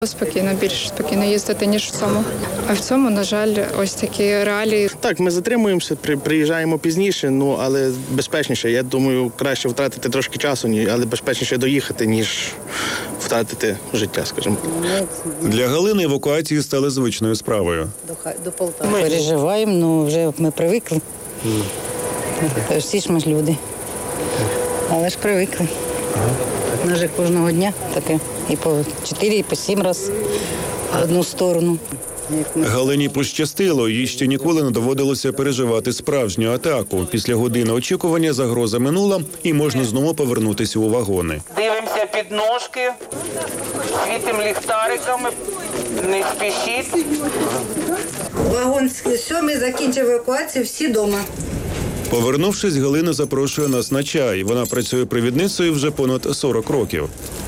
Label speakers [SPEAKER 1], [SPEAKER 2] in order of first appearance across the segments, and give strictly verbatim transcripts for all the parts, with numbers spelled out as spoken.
[SPEAKER 1] Спокійно, більш спокійно їздити, ніж в цьому. А в цьому, на жаль, ось такі реалії.
[SPEAKER 2] Так, ми затримуємося, при, приїжджаємо пізніше, ну, але безпечніше. Я думаю, краще втратити трошки часу, але безпечніше доїхати, ніж втратити життя, скажімо.
[SPEAKER 3] Для Галини евакуації стали звичною справою.
[SPEAKER 4] До Полтави. Ми переживаємо, ну вже ми привикли. Mm. Всі ж ми ж люди. Але ж привикли. У нас же кожного дня таке. І по чотири, і по сім разів в одну сторону.
[SPEAKER 3] Галині пощастило, їй ще ніколи не доводилося переживати справжню атаку. Після години очікування загроза минула і можна знову повернутися у вагони.
[SPEAKER 5] Дивимося під ножки, світимо ліхтариками, не спішіть.
[SPEAKER 4] Вагон сьомий закінчив евакуацію, всі вдома.
[SPEAKER 3] Повернувшись, Галина запрошує нас на чай. Вона працює провідницею вже понад сорок років.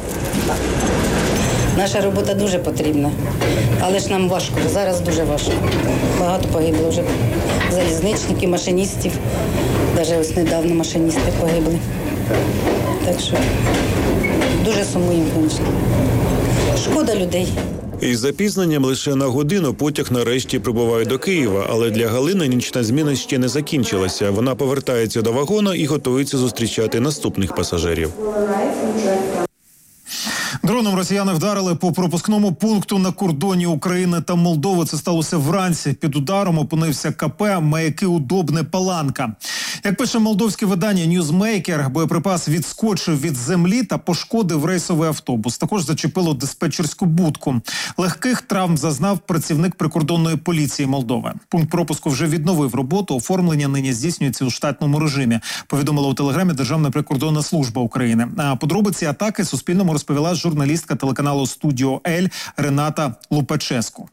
[SPEAKER 4] Наша робота дуже потрібна, але ж нам важко, зараз дуже важко. Багато погибло вже залізничників, машиністів, навіть ось недавно машиністи погибли. Так що дуже сумуємо, звісно. Шкода людей.
[SPEAKER 3] Із запізненням лише на годину потяг нарешті прибуває до Києва, але для Галини нічна зміна ще не закінчилася. Вона повертається до вагона і готується зустрічати наступних пасажирів.
[SPEAKER 6] Дроном росіяни вдарили по пропускному пункту на кордоні України та Молдови. Це сталося вранці. Під ударом опинився КП «Маяки Удобне Паланка». Як пише молдовське видання «Ньюзмейкер», боєприпас відскочив від землі та пошкодив рейсовий автобус. Також зачепило диспетчерську будку. Легких травм зазнав працівник прикордонної поліції Молдови. Пункт пропуску вже відновив роботу. Оформлення нині здійснюється у штатному режимі, повідомила у телеграмі Державна прикордонна служба України. А подробиці атаки Суспільному розповіла журналістка телеканалу «Студіо Ель» Рената Лупаческу.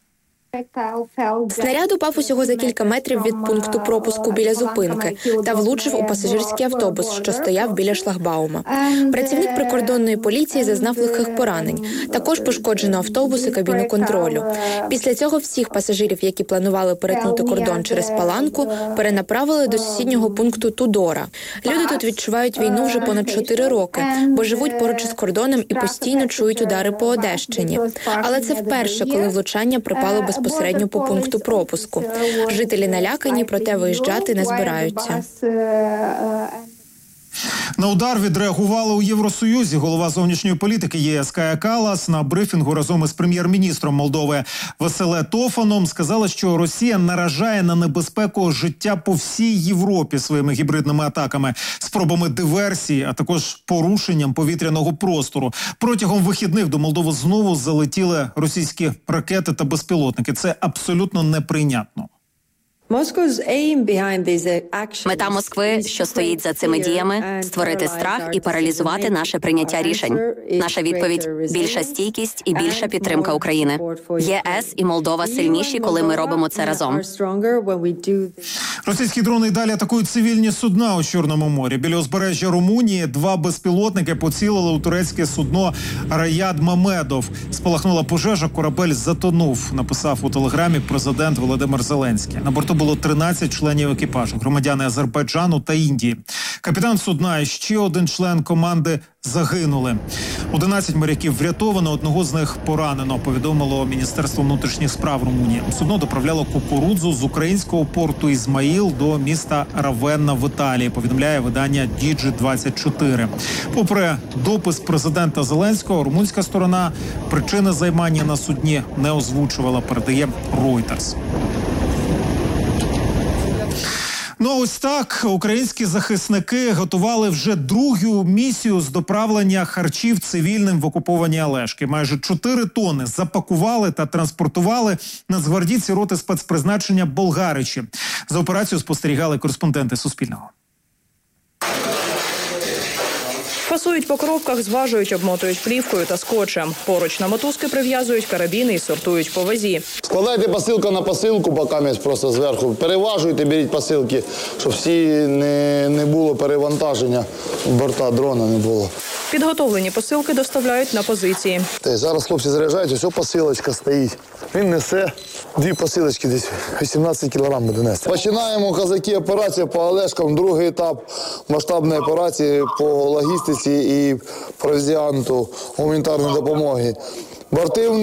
[SPEAKER 7] Снаряд упав усього за кілька метрів від пункту пропуску біля зупинки та влучив у пасажирський автобус, що стояв біля шлагбаума. Працівник прикордонної поліції зазнав легких поранень. Також пошкоджено автобус і кабіну контролю. Після цього всіх пасажирів, які планували перетнути кордон через Паланку, перенаправили до сусіднього пункту Тудора. Люди тут відчувають війну вже понад чотири роки, бо живуть поруч із кордоном і постійно чують удари по Одещині. Але це вперше, коли влучання припало безпосередньо безпосередньо по пункту пропуску. Жителі налякані, проте виїжджати не збираються.
[SPEAKER 6] На удар відреагували у Євросоюзі. Голова зовнішньої політики ЄС Кая Каллас на брифінгу разом із прем'єр-міністром Молдови Веселе Тофаном сказала, що Росія наражає на небезпеку життя по всій Європі своїми гібридними атаками, спробами диверсії, а також порушенням повітряного простору. Протягом вихідних до Молдови знову залетіли російські ракети та безпілотники. Це абсолютно неприйнятно.
[SPEAKER 8] Мета Москви, що стоїть за цими діями, створити страх і паралізувати наше прийняття рішень. Наша відповідь – більша стійкість і більша підтримка України. ЄС і Молдова сильніші, коли ми робимо це разом.
[SPEAKER 6] Російські дрони й далі атакують цивільні судна у Чорному морі. Біля узбережжя Румунії два безпілотники поцілили у турецьке судно «Раяд Мамедов». Спалахнула пожежа, корабель затонув, написав у телеграмі президент Володимир Зеленський. На борту було тринадцять членів екіпажу, громадяни Азербайджану та Індії. Капітан судна і ще один член команди загинули. одинадцять моряків врятовано, одного з них поранено, повідомило Міністерство внутрішніх справ Румунії. Судно доправляло кукурудзу з українського порту Ізмаїл до міста Равенна в Італії, повідомляє видання Ді Джі двадцять чотири. Попри допис президента Зеленського, румунська сторона причини займання на судні не озвучувала, передає Reuters. Ну, ось так українські захисники готували вже другу місію з доправлення харчів цивільним в окуповані Олешки. Майже чотири тони запакували та транспортували нацгвардійці роти спецпризначення Болгаричі. За операцією спостерігали кореспонденти Суспільного.
[SPEAKER 9] Фасують по коробках, зважують, обмотують плівкою та скотчем. Поруч на мотузки прив'язують карабіни і сортують по вазі.
[SPEAKER 10] Складайте посилку на посилку, поки просто зверху. Переважуйте, беріть посилки, щоб всі не, не було перевантаження, борта дрона не було.
[SPEAKER 9] Підготовлені посилки доставляють на позиції.
[SPEAKER 10] Зараз хлопці заряджають, ось посилочка стоїть. Він несе дві посилочки, десь вісімнадцять кілограм буде нести. Починаємо, козаки, операцію по Олешкам, другий етап масштабної операції по логістиці і провізіанту гуманітарної допомоги. Борти